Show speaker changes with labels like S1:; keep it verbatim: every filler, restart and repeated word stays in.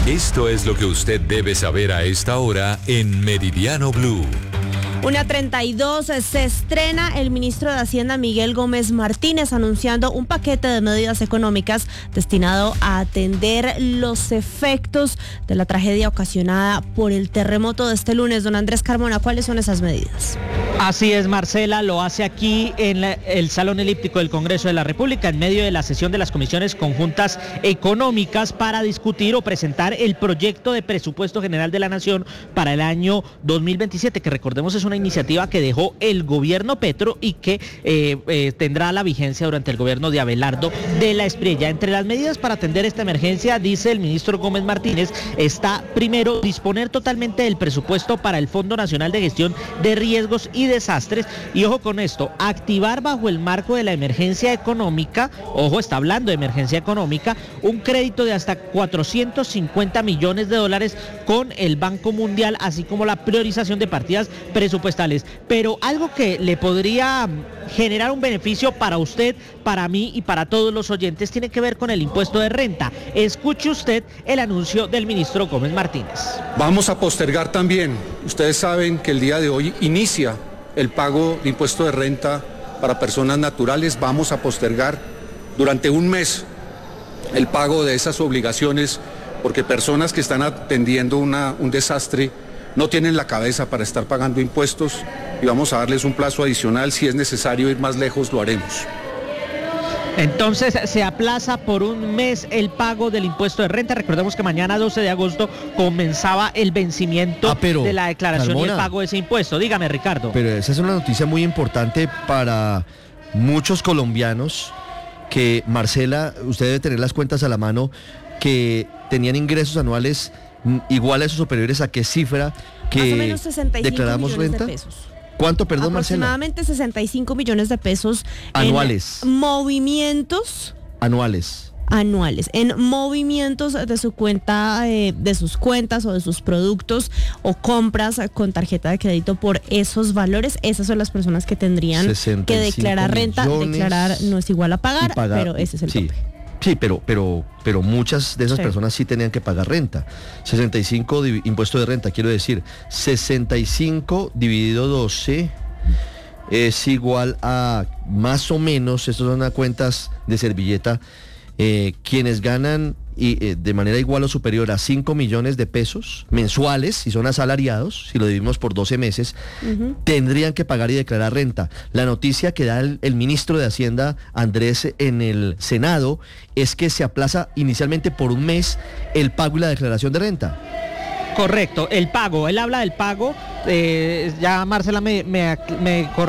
S1: Esto es lo que usted debe saber a esta hora en Meridiano Blue.
S2: Una treinta y dos, se estrena el ministro de Hacienda Miguel Gómez Martínez anunciando un paquete de medidas económicas destinado a atender los efectos de la tragedia ocasionada por el terremoto de este lunes. Don Andrés Carmona, ¿cuáles son esas medidas?
S3: Así es, Marcela, lo hace aquí en la, el Salón Elíptico del Congreso de la República en medio de la sesión de las comisiones conjuntas económicas para discutir o presentar el proyecto de presupuesto general de la Nación para el año dos mil veintisiete, que recordemos es una iniciativa que dejó el gobierno Petro y que eh, eh, tendrá la vigencia durante el gobierno de Abelardo de la Espriella. Entre las medidas para atender esta emergencia, dice el ministro Gómez Martínez, está primero disponer totalmente del presupuesto para el Fondo Nacional de Gestión de Riesgos y Desastres, y ojo con esto, activar bajo el marco de la emergencia económica, ojo, está hablando de emergencia económica, un crédito de hasta cuatrocientos cincuenta millones de dólares con el Banco Mundial, así como la priorización de partidas presupuestarias. Pero algo que le podría generar un beneficio para usted, para mí y para todos los oyentes tiene que ver con el impuesto de renta. Escuche usted el anuncio del ministro Gómez Martínez.
S4: Vamos a postergar también, ustedes saben que el día de hoy inicia el pago de impuesto de renta para personas naturales. Vamos a postergar durante un mes el pago de esas obligaciones porque personas que están atendiendo una, un desastre no tienen la cabeza para estar pagando impuestos y vamos a darles un plazo adicional. Si es necesario ir más lejos, lo haremos.
S3: Entonces se aplaza por un mes el pago del impuesto de renta. Recordemos que mañana doce de agosto comenzaba el vencimiento ah, pero, de la declaración Carmona, y el pago de ese impuesto. Dígame, Ricardo.
S5: Pero esa es una noticia muy importante para muchos colombianos que, Marcela, usted debe tener las cuentas a la mano, que tenían ingresos anuales iguales o superiores a qué cifra que
S2: más o menos sesenta y cinco
S5: declaramos
S2: millones
S5: renta.
S2: De pesos.
S5: ¿Cuánto, perdón,
S2: aproximadamente
S5: Marcela?
S2: sesenta y cinco millones de pesos
S5: anuales.
S2: En movimientos
S5: anuales.
S2: anuales, en movimientos de su cuenta, eh, de sus cuentas o de sus productos o compras con tarjeta de crédito por esos valores. Esas son las personas que tendrían que declarar renta. Declarar no es igual a pagar, pagar pero ese es el
S5: sí.
S2: tope.
S5: Sí, pero, pero, pero muchas de esas sí. personas sí tenían que pagar renta. sesenta y cinco div- impuesto de renta, quiero decir, sesenta y cinco dividido doce es igual a más o menos, estas son las cuentas de servilleta, eh, quienes ganan y, eh, de manera igual o superior a cinco millones de pesos mensuales, si son asalariados, si lo dividimos por doce meses, uh-huh. tendrían que pagar y declarar renta. La noticia que da el, el ministro de Hacienda, Andrés, en el Senado, es que se aplaza inicialmente por un mes el pago y la declaración de renta.
S3: Correcto, el pago, él habla del pago, eh, ya Marcela me, me, me